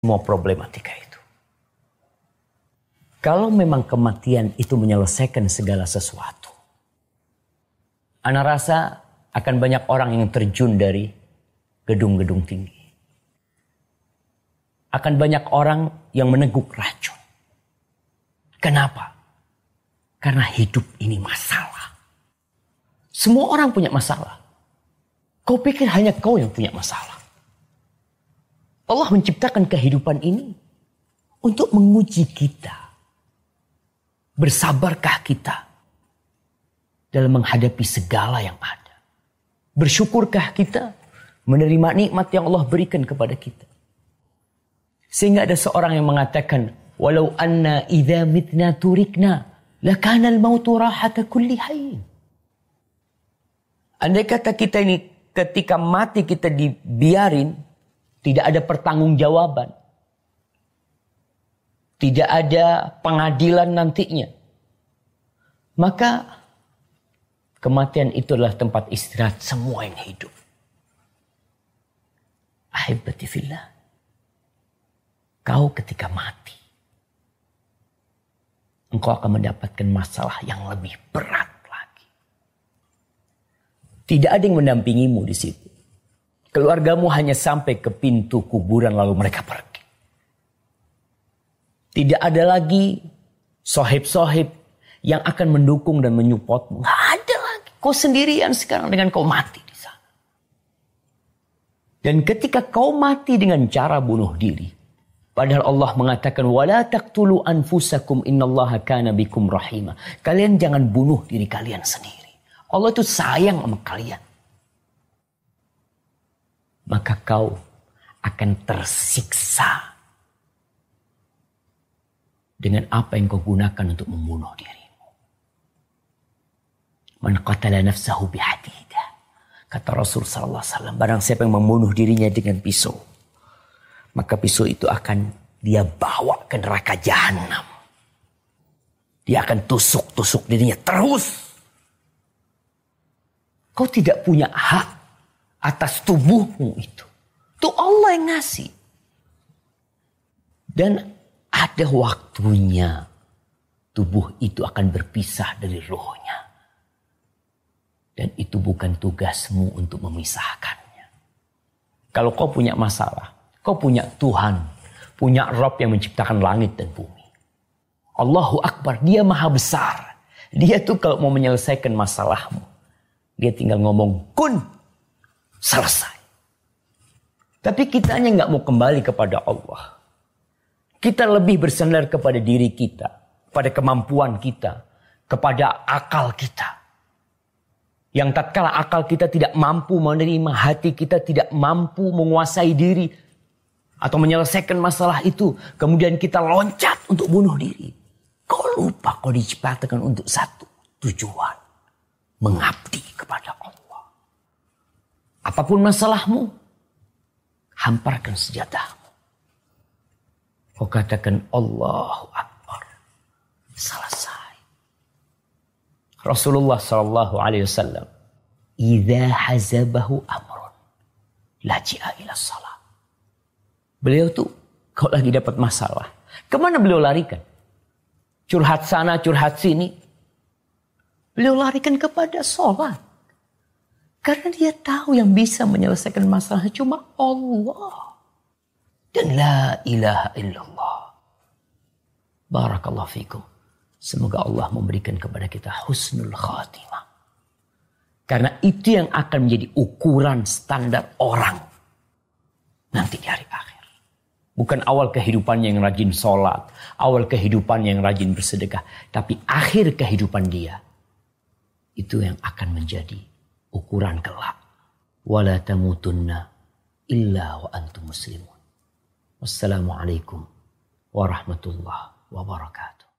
semua problematika itu. Kalau memang kematian itu menyelesaikan segala sesuatu, ana rasa akan banyak orang yang terjun dari gedung-gedung tinggi. Akan banyak orang yang meneguk racun. Kenapa? Karena hidup ini masalah. Semua orang punya masalah. Kau pikir hanya kau yang punya masalah? Allah menciptakan kehidupan ini untuk menguji kita. Bersabarkah kita dalam menghadapi segala yang ada? Bersyukurkah kita menerima nikmat yang Allah berikan kepada kita? Sehingga ada seorang yang mengatakan, walau anna idza mitna turikna lakana al-mautu rahata kulli hayy. Andai kata kita ini ketika mati kita dibiarin, tidak ada pertanggungjawaban, tidak ada pengadilan nantinya, maka kematian itu adalah tempat istirahat semua yang hidup. Ahibati fillah, kau ketika mati, engkau akan mendapatkan masalah yang lebih berat lagi. Tidak ada yang mendampingimu di situ. Keluargamu hanya sampai ke pintu kuburan lalu mereka pergi. Tidak ada lagi sohib-sohib yang akan mendukung dan menyupportmu. Nggak ada lagi. Kau sendirian sekarang dengan kau mati di sana. Dan ketika kau mati dengan cara bunuh diri, padahal Allah mengatakan wala taqtulu anfusakum innallaha kana bikum rahima. Kalian jangan bunuh diri kalian sendiri. Allah itu sayang sama kalian. Maka kau akan tersiksa dengan apa yang kau gunakan untuk membunuh dirimu. Man qatala nafsahu bihadidah. Kata Rasul sallallahu alaihi wasallam, barang siapa yang membunuh dirinya dengan pisau, maka pisau itu akan dia bawa ke neraka jahanam. Dia akan tusuk-tusuk dirinya terus. Kau tidak punya hak atas tubuhmu itu. Itu Allah yang ngasih. Dan ada waktunya tubuh itu akan berpisah dari rohnya. Dan itu bukan tugasmu untuk memisahkannya. Kalau kau punya masalah, kau punya Tuhan, punya Rabb yang menciptakan langit dan bumi. Allahu Akbar, dia maha besar. Dia tuh kalau mau menyelesaikan masalahmu, dia tinggal ngomong kun, selesai. Tapi kitanya nggak mau kembali kepada Allah. Kita lebih bersandar kepada diri kita, pada kemampuan kita, kepada akal kita. Yang tatkala akal kita tidak mampu menerima, hati kita tidak mampu menguasai diri atau menyelesaikan masalah itu, kemudian kita loncat untuk bunuh diri. Kau lupa kau diciptakan untuk satu tujuan, mengabdi kepada Allah. Apapun masalahmu, hamparkan senjatamu. Kau katakan Allahu Akbar. Selesai. Rasulullah sallallahu alaihi wasallam, "Idza hazabahu amrun, laji'a ila shalah." Beliau tuh kalau lagi dapat masalah, kemana beliau larikan? Curhat sana, curhat sini. Beliau larikan kepada sholat. Karena dia tahu yang bisa menyelesaikan masalah cuma Allah. Dan la ilaha illallah. Barakallahu fikum. Semoga Allah memberikan kepada kita husnul khatimah. Karena itu yang akan menjadi ukuran standar orang nanti di hari akhir. Bukan awal kehidupannya yang rajin sholat, awal kehidupannya yang rajin bersedekah. Tapi akhir kehidupan dia, itu yang akan menjadi ukuran kelak. Wala tamutunna illa wa antum muslimun. Wassalamualaikum warahmatullahi wabarakatuh.